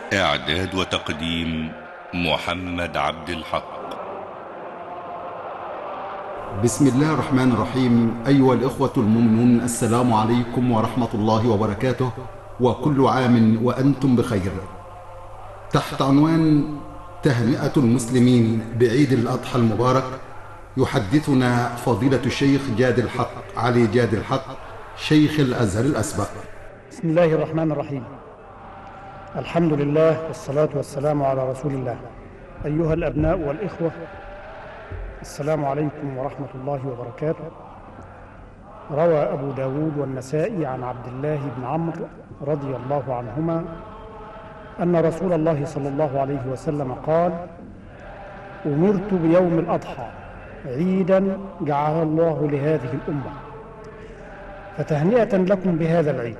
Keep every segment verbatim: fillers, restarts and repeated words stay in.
إعداد وتقديم محمد عبد الحق. بسم الله الرحمن الرحيم. أيها الإخوة المؤمنون، السلام عليكم ورحمة الله وبركاته، وكل عام وأنتم بخير. تحت عنوان تهنئة المسلمين بعيد الأضحى المبارك، يحدثنا فضيلة الشيخ جاد الحق علي جاد الحق، شيخ الأزهر الأسبق. بسم الله الرحمن الرحيم. الحمد لله والصلاة والسلام على رسول الله. أيها الأبناء والإخوة، السلام عليكم ورحمة الله وبركاته. روى أبو داود والنسائي عن عبد الله بن عمرو رضي الله عنهما أن رسول الله صلى الله عليه وسلم قال: أمرت بيوم الأضحى عيدا جعله الله لهذه الأمة، فتهنئة لكم بهذا العيد،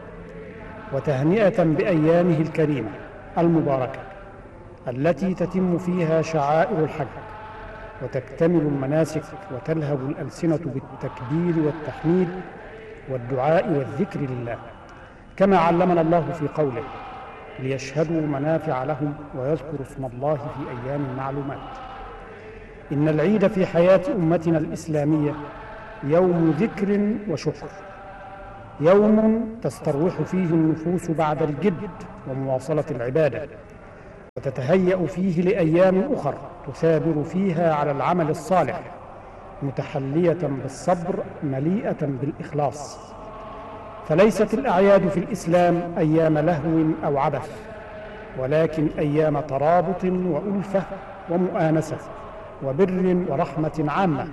وتهنئة بأيامه الكريمة المباركة التي تتم فيها شعائر الحج، وتكتمل المناسك، وتلهب الألسنة بالتكبير والتحميد والدعاء والذكر لله، كما علمنا الله في قوله: ليشهدوا منافع لهم ويذكروا اسم الله في أيام معلومات. إن العيد في حياة أمتنا الإسلامية يوم ذكر وشكر، يوم تستروح فيه النفوس بعد الجد ومواصلة العبادة، وتتهيأ فيه لأيام أخر تثابر فيها على العمل الصالح، متحلية بالصبر مليئة بالإخلاص. فليست الأعياد في الإسلام أيام لهو أو عبث، ولكن أيام ترابط وألفة ومؤانسة وبر ورحمة عامة،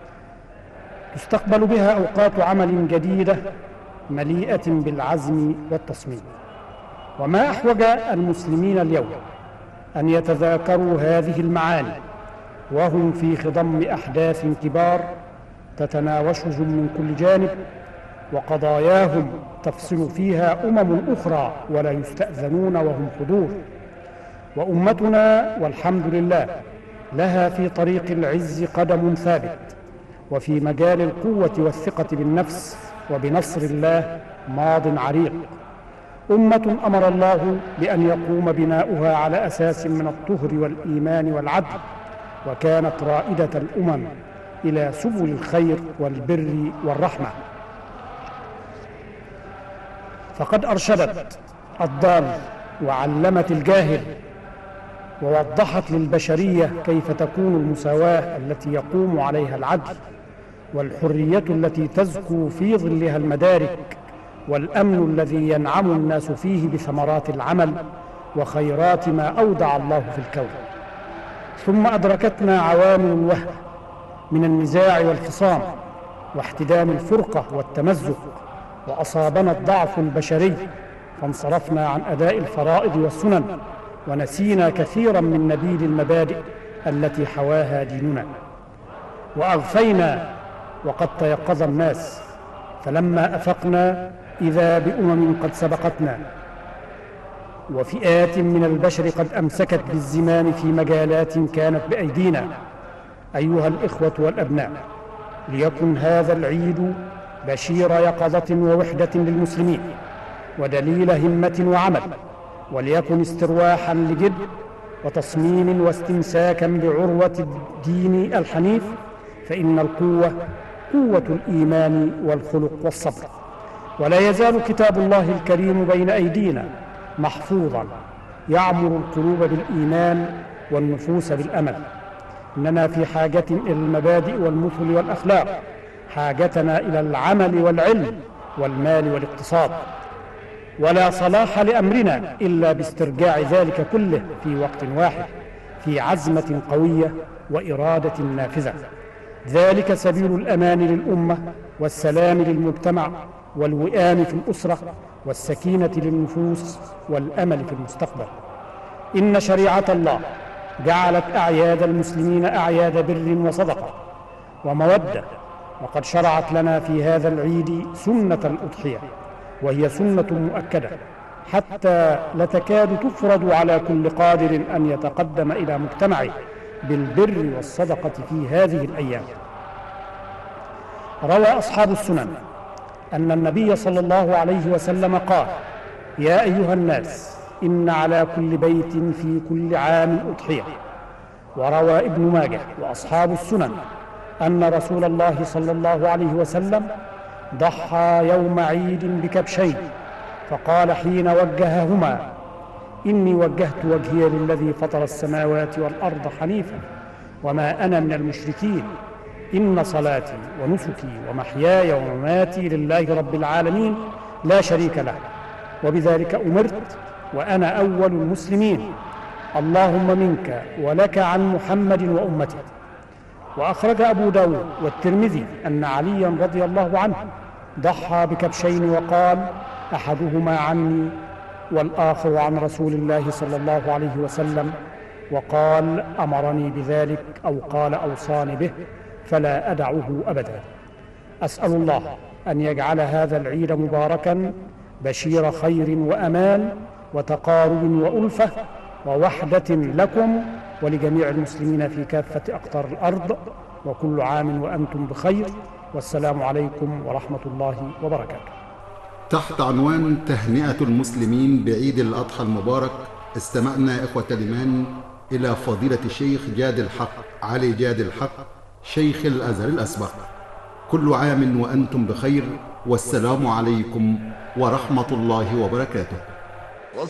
تستقبل بها أوقات عمل جديدة مليئة بالعزم والتصميم. وما أحوج المسلمين اليوم أن يتذاكروا هذه المعاني وهم في خضم أحداث كبار تتناوشهم من كل جانب، وقضاياهم تفصل فيها أمم أخرى ولا يستأذنون وهم حضور. وأمتنا والحمد لله لها في طريق العز قدم ثابت، وفي مجال القوة والثقة بالنفس وبنصر الله ماض عريق. أمة أمر الله بأن يقوم بناؤها على أساس من الطهر والإيمان والعدل، وكانت رائدة الأمم إلى سبل الخير والبر والرحمة. فقد أرشدت الضال وعلمت الجاهل، ووضحت للبشرية كيف تكون المساواة التي يقوم عليها العدل، والحرية التي تزكو في ظلها المدارك، والأمن الذي ينعم الناس فيه بثمرات العمل وخيرات ما أودع الله في الكون. ثم أدركتنا عوامل الوهن من النزاع والخصام واحتدام الفرقة والتمزق، وأصابنا الضعف البشري، فانصرفنا عن أداء الفرائض والسنن، ونسينا كثيرا من نبيل المبادئ التي حواها ديننا، وأغفينا وقد تيقظ الناس، فلما أفقنا إذا بأمم قد سبقتنا، وفئات من البشر قد أمسكت بالزمام في مجالات كانت بأيدينا. أيها الإخوة والأبناء، ليكن هذا العيد بشير يقظة ووحدة للمسلمين، ودليل همة وعمل، وليكن استرواحا لجد وتصميم واستمساكا بعروة الدين الحنيف، فإن القوة قوة الإيمان والخلق والصبر. ولا يزال كتاب الله الكريم بين أيدينا محفوظا يعمر القلوب بالإيمان والنفوس بالأمل. إننا في حاجة إلى المبادئ والمثل والأخلاق، حاجتنا إلى العمل والعلم والمال والاقتصاد، ولا صلاح لأمرنا إلا باسترجاع ذلك كله في وقت واحد، في عزمة قوية وإرادة نافذة. ذلك سبيل الأمان للأمة، والسلام للمجتمع، والوئام في الأسرة، والسكينة للنفوس، والأمل في المستقبل. إن شريعة الله جعلت أعياد المسلمين أعياد بر وصدقة ومودة، وقد شرعت لنا في هذا العيد سنة الأضحية، وهي سنة مؤكدة حتى لتكاد تفرض على كل قادر أن يتقدم إلى مجتمعه بالبر والصدقة في هذه الأيام. روى أصحاب السنن أن النبي صلى الله عليه وسلم قال: يا أيها الناس، إن على كل بيت في كل عام أضحية. وروى ابن ماجه وأصحاب السنن أن رسول الله صلى الله عليه وسلم ضحى يوم عيد بكبشين، فقال حين وجههما: إني وجهت وجهي للذي فطر السماوات والأرض حنيفا وما أنا من المشركين، إن صلاتي ونسكي ومحياي ومماتي لله رب العالمين لا شريك له، وبذلك أمرت وأنا أول المسلمين، اللهم منك ولك عن محمد وأمته. وأخرج أبو داود والترمذي أن عليا رضي الله عنه ضحى بكبشين وقال: أحدهما عني والآخر عن رسول الله صلى الله عليه وسلم، وقال: أمرني بذلك أو قال أوصاني به فلا أدعه أبدا. أسأل الله أن يجعل هذا العيد مباركا بشير خير وأمان وتقارب وألفة ووحدة لكم ولجميع المسلمين في كافة أقطار الأرض، وكل عام وأنتم بخير، والسلام عليكم ورحمة الله وبركاته. تحت عنوان تهنئة المسلمين بعيد الأضحى المبارك، استمعنا إخوة الإيمان إلى فضيلة الشيخ جاد الحق علي جاد الحق شيخ الأزهر الأسبق. كل عام وأنتم بخير، والسلام عليكم ورحمة الله وبركاته.